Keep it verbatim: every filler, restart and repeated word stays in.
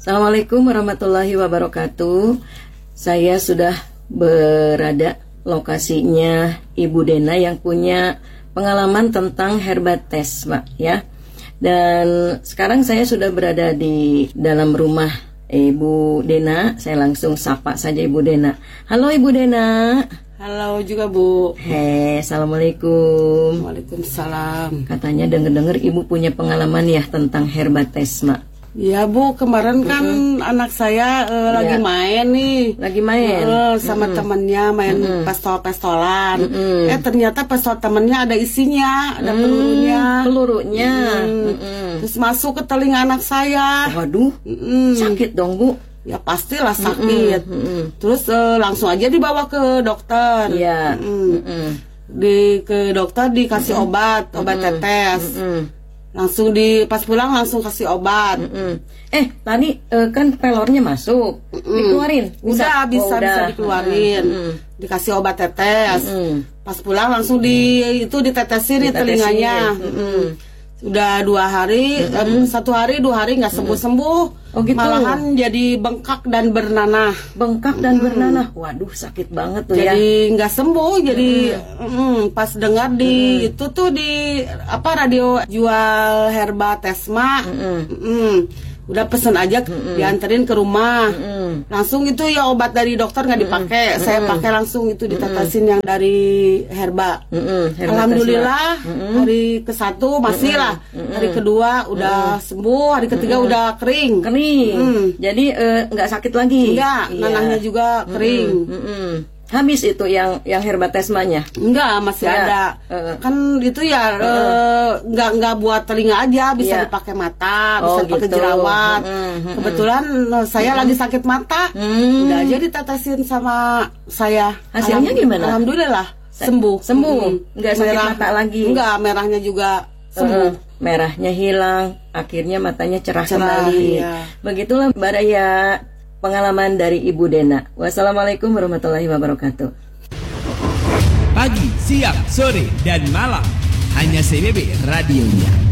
Assalamualaikum warahmatullahi wabarakatuh. Saya sudah berada lokasinya Ibu Dena yang punya pengalaman tentang herbates, Pak, ya. Dan sekarang saya sudah berada di dalam rumah Ibu Dena. Saya langsung sapa saja Ibu Dena. Halo Ibu Dena. Halo juga Bu. Hei, assalamualaikum. Waalaikumsalam. Katanya denger-denger Ibu punya pengalaman ya tentang herbates, Mak. Ya Bu, kemarin kan mm-hmm. anak saya uh, lagi ya. main nih. Lagi main uh, sama mm-hmm. temennya main mm-hmm. pistol-pistolan. Mm-hmm. Eh ternyata pistol temennya ada isinya, ada mm-hmm. pelurunya. Pelurunya. Mm-hmm. Mm-hmm. Terus masuk ke telinga anak saya. Waduh, mm-hmm. sakit dong Bu. Ya pastilah sakit. Mm-hmm. Terus uh, langsung aja dibawa ke dokter. Iya. Mm-hmm. Mm-hmm. Di ke dokter dikasih mm-hmm. obat, obat mm-hmm. tetes. Mm-hmm. Langsung di pas pulang langsung kasih obat. Mm-mm. Eh tadi uh, kan pelornya masuk, Mm-mm. dikeluarin. Udah bisa oh, bisa udah. dikeluarin. Mm-mm. Dikasih obat tetes. Mm-mm. Pas pulang langsung di itu ditetesin di telinganya. Mm-mm. Udah dua hari, mm-hmm. eh, satu hari dua hari nggak sembuh sembuh, oh, gitu. Malahan jadi bengkak dan bernanah. Bengkak dan mm-hmm. bernanah, waduh sakit banget tuh jadi ya. Jadi nggak sembuh, jadi mm-hmm. mm, pas dengar di mm-hmm. itu tuh di apa radio jual herba Tesma, mm-hmm. mm, udah pesen aja mm-hmm. dianterin ke rumah, mm-hmm. langsung itu ya obat dari dokter nggak dipakai, mm-hmm. saya pakai langsung itu ditetesin mm-hmm. yang dari herba. Mm-hmm. herba Alhamdulillah mm-hmm. hari ke satu masih mm-hmm. lah, mm-hmm. hari kedua udah mm-hmm. sembuh, hari ketiga mm-hmm. udah kering. Kering. Mm. Jadi nggak uh, sakit lagi. Enggak, iya. Nanahnya juga kering. Mm-hmm. Mm-hmm. Habis itu yang yang herbatesmanya? Enggak, masih ya. ada. Uh. Kan itu ya uh. Uh, enggak enggak buat telinga aja, bisa yeah. dipakai mata, bisa oh, dipakai gitu. jerawat. Mm-hmm. Kebetulan saya mm-hmm. lagi sakit mata, mm-hmm. udah aja ditetesin sama saya. Hasilnya Alham- gimana? Alhamdulillah sembuh. Sembuh. Mm-hmm. Enggak sakit Merah, mata lagi. Enggak, merahnya juga sembuh. Uh. Merahnya hilang, akhirnya matanya cerah, cerah kembali. Iya. Begitulah Mbak Raya. Pengalaman dari Ibu Dena. Wassalamualaikum warahmatullahi wabarakatuh. Pagi, siang, sore, dan malam hanya C B B radionya.